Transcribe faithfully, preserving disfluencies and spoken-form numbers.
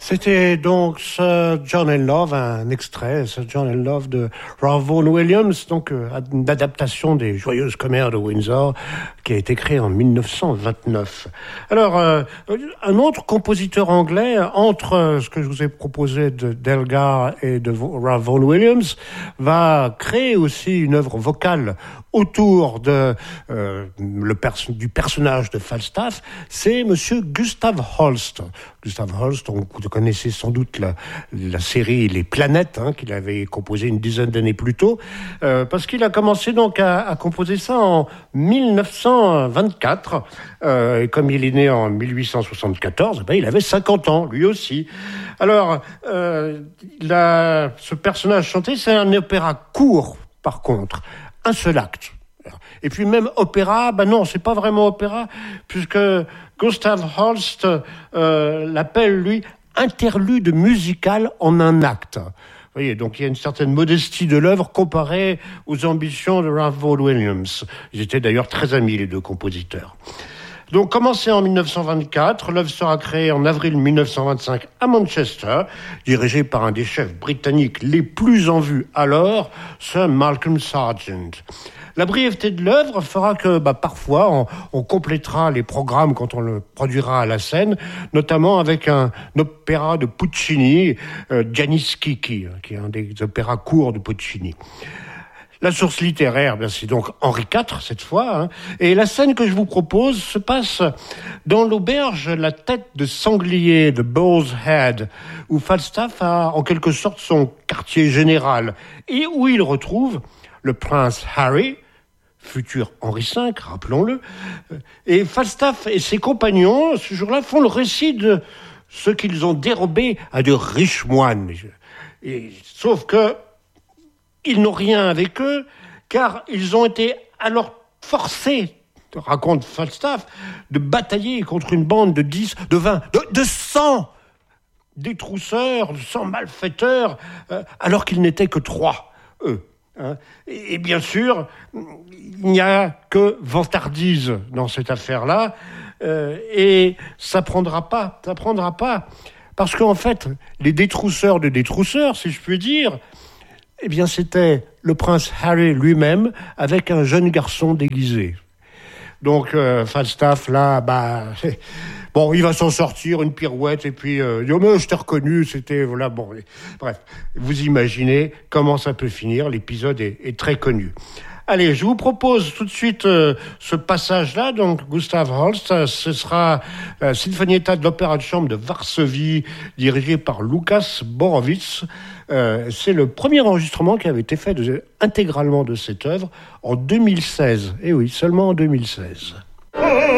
C'était donc Sir John and Love, un extrait, Sir John and Love de Ralph Vaughan Williams, donc euh, une adaptation des Joyeuses Commères de Windsor, qui a été créée en dix-neuf cent vingt-neuf. Alors, euh, un autre compositeur anglais, entre euh, ce que je vous ai proposé de d'Elgar et de Ralph Vaughan Williams, va créer aussi une œuvre vocale autour de euh, le pers- du personnage de Falstaff, c'est Monsieur Gustav Holst. Gustav Holst, on, vous connaissez sans doute la, la série Les Planètes, hein, qu'il avait composée une dizaine d'années plus tôt, euh, parce qu'il a commencé donc à, à composer ça en dix-neuf cent vingt-quatre, euh, et comme il est né en dix-huit cent soixante-quatorze, ben, il avait cinquante ans, lui aussi. Alors, euh, la, ce personnage chanté, c'est un opéra court, par contre. Un seul acte. Et puis même opéra, ben non, c'est pas vraiment opéra, puisque Gustav Holst euh, l'appelle, lui, interlude musical en un acte. Vous voyez, donc il y a une certaine modestie de l'œuvre comparée aux ambitions de Ralph Vaughan Williams. Ils étaient d'ailleurs très amis, les deux compositeurs. Donc, commencé en dix-neuf cent vingt-quatre, l'œuvre sera créée en avril dix-neuf cent vingt-cinq à Manchester, dirigée par un des chefs britanniques les plus en vue alors, Sir Malcolm Sargent. La brièveté de l'œuvre fera que, bah, parfois, on, on complétera les programmes quand on le produira à la scène, notamment avec un, un opéra de Puccini, euh, Gianni Schicchi, qui est un des opéras courts de Puccini. La source littéraire, bien, c'est donc Henri quatre, cette fois, hein. Et la scène que je vous propose se passe dans l'auberge La Tête de Sanglier de Bull's Head, où Falstaff a en quelque sorte son quartier général, et où il retrouve le prince Harry, futur Henri cinq, rappelons-le, et Falstaff et ses compagnons, ce jour-là, font le récit de ce qu'ils ont dérobé à de riches moines. Et, sauf que ils n'ont rien avec eux, car ils ont été alors forcés, raconte Falstaff, de batailler contre une bande de dix, de vingt, de, de cent détrousseurs, de cent malfaiteurs, euh, alors qu'ils n'étaient que trois, eux. Hein. Et, et bien sûr, il n'y a que vantardise dans cette affaire-là, euh, et ça prendra pas, ça prendra pas, parce qu'en fait, les détrousseurs de détrousseurs, si je puis dire, eh bien, c'était le prince Harry lui-même avec un jeune garçon déguisé. Donc, euh, Falstaff, là, bah, bon, il va s'en sortir, une pirouette, et puis, euh, il dit, oh, mais je t'ai reconnu, c'était, voilà, bon, bref. Vous imaginez comment ça peut finir, l'épisode est, est très connu. Allez, je vous propose tout de suite euh, ce passage-là, donc Gustav Holst, ce sera la Sinfonietta de l'Opéra de Chambre de Varsovie, dirigée par Lukas Borowicz. Euh, c'est le premier enregistrement qui avait été fait de, intégralement de cette œuvre en deux mille seize. Eh oui, seulement en deux mille seize.